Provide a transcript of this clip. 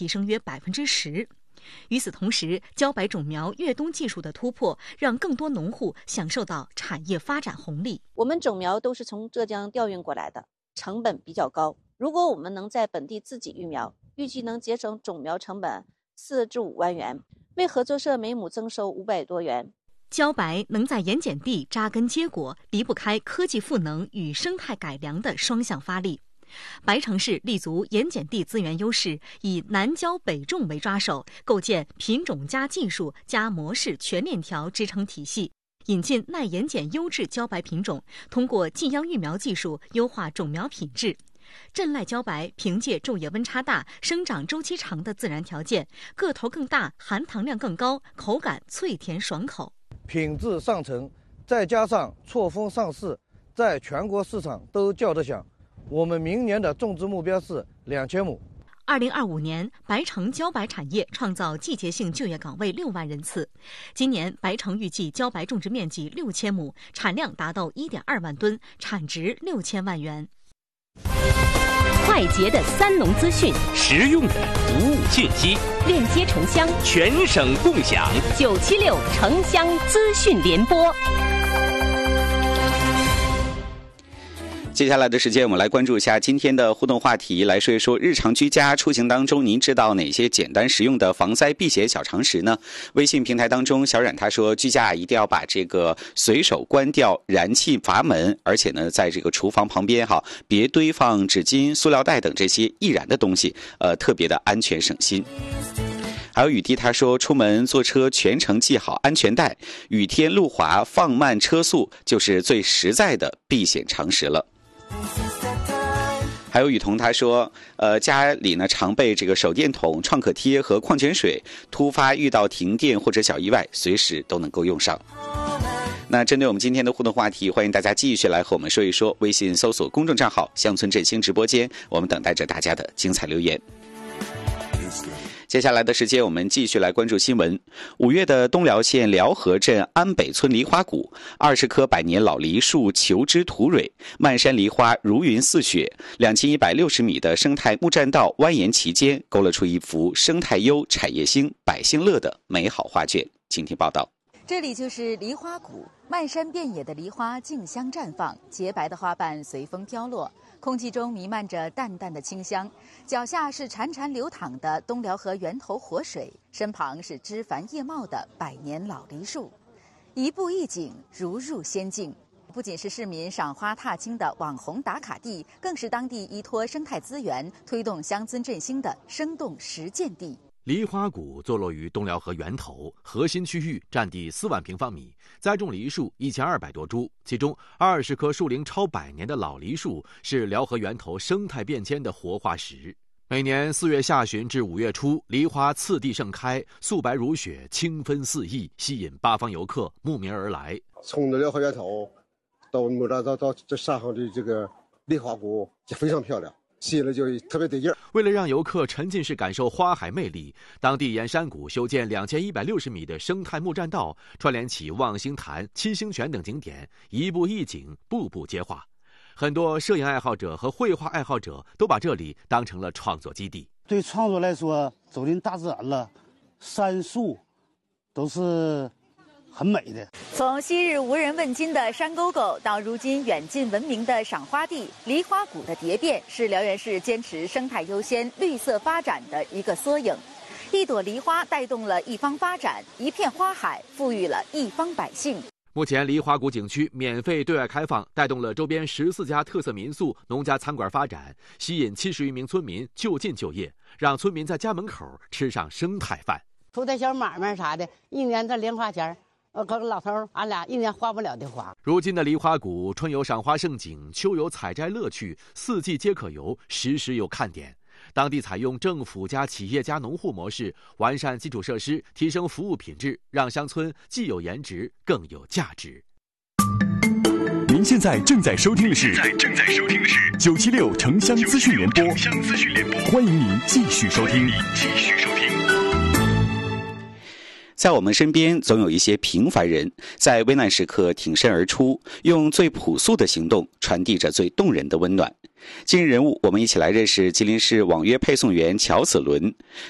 提升约10%。与此同时，茭白种苗越冬技术的突破，让更多农户享受到产业发展红利。 我们种苗都是从浙江调运过来的，成本比较高。如果我们能在本地自己育苗，预计能节省种苗成本4至5万元，为合作社每亩增收500多元。 茭白能在盐碱地扎根结果，离不开科技赋能与生态改良的双向发力。白城市立足盐碱地资源优势，以南浇北种为抓手，构建品种加技术加模式全链条支撑体系，引进耐盐碱优质茭白品种，通过禁秧育苗技术优化种苗品质。镇赖茭白凭借昼夜温差大、生长周期长的自然条件，个头更大，含糖量更高，口感脆甜爽口， 品质上乘，再加上错峰上市，在全国市场都叫得响。我们明年的种植目标是2000亩。 2025年，白城茭白产业创造季节性就业岗位6万人次。今年，白城预计茭白种植面积6000亩，产量达到1.2万吨，产值6000万元。 快捷的三农资讯， 实用的服务信息， 链接城乡， 全省共享。 976城乡资讯联播。 接下来的时间，我们来关注一下今天的互动话题，来说一说日常居家出行当中，您知道哪些简单实用的防灾避险小常识呢？微信平台当中，小冉他说，居家一定要把这个随手关掉燃气阀门，而且呢，在这个厨房旁边别堆放纸巾、塑料袋等这些易燃的东西，特别的安全省心。还有雨滴他说，出门坐车全程系好安全带，雨天路滑放慢车速，就是最实在的避险常识了。还有雨桐他说，家里呢常备这个手电筒、创可贴和矿泉水，突发遇到停电或者小意外，随时都能够用上。那针对我们今天的互动话题，欢迎大家继续来和我们说一说，微信搜索公众账号乡村振兴直播间，我们等待着大家的精彩留言。接下来的时间，我们继续来关注新闻。5月的东辽县辽河镇安北村梨花谷，20棵百年老梨树求枝吐蕊，漫山梨花如云似雪，2160米的生态木栈道蜿蜒其间，勾勒出一幅生态优、产业兴、百姓乐的美好画卷。请听报道。 这里就是梨花谷，漫山遍野的梨花竞相绽放，洁白的花瓣随风飘落，空气中弥漫着淡淡的清香。脚下是潺潺流淌的东辽河源头活水，身旁是枝繁叶茂的百年老梨树，一步一景，如入仙境。不仅是市民赏花踏青的网红打卡地，更是当地依托生态资源推动乡村振兴的生动实践地。 梨花谷坐落于东辽河源头，核心区域占地4万平方米，栽种梨树1200多株，其中20棵树龄超100年的老梨树是辽河源头生态变迁的活化石。每年4月下旬至5月初，梨花次第盛开，素白如雪，清芬四溢，吸引八方游客慕名而来。 从辽河源头到木栈道到这山上的这个梨花谷，就非常漂亮。吸引了就特别得劲儿。 为了让游客沉浸式感受花海魅力，当地沿山谷修建2160米的生态木栈道，串联起望星潭、七星泉等景点，一步一景，步步皆画。很多摄影爱好者和绘画爱好者都把这里当成了创作基地。 对创作来说，走进大自然了，山树都是很美的。 从昔日无人问津的山沟沟，到如今远近闻名的赏花地，梨花谷的蝶变是辽源市坚持生态优先、绿色发展的一个缩影。一朵梨花带动了一方发展，一片花海赋予了一方百姓。 目前梨花谷景区免费对外开放，带动了周边14家特色民宿、农家餐馆发展，吸引70余名村民就近就业，让村民在家门口吃上生态饭。 出点小买卖啥的，一年这零花钱，跟老头俺俩一年花不了的花。 如今的梨花谷，春有赏花盛景，秋有采摘乐趣，四季皆可游，时时有看点。当地采用政府加企业加农户模式，完善基础设施，提升服务品质，让乡村既有颜值，更有价值。 您现在正在收听的是976城乡资讯联播，欢迎您继续收听。 在我们身边总有一些平凡人，在危难时刻挺身而出，用最朴素的行动传递着最动人的温暖。今日人物，我们一起来认识吉林市网约配送员乔子伦。